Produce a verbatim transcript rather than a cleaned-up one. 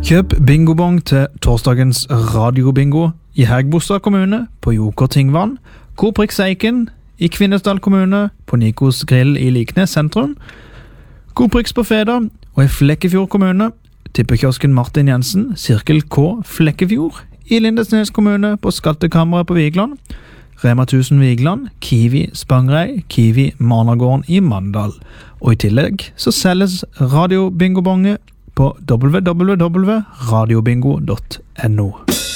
Kjøp bingobong til torsdagens radiobingo i Hægebostad kommune, på Joker Tingvann, Coop Seiken i Kvinesdal kommune, på Nikos Grill i Liknes sentrum, Coop på Feda og i Flekkefjord kommune, tippekiosken Martin Jensen, Sirkel K Flekkefjord i Lindesnes kommune, på Skattekammeret på Vigland, Rema tusen Vigland, Kiwi Spangrei, Kiwi Managården i Mandal. Og i tillegg så selges radiobingobonge på w w w punktum radiobingo punktum no.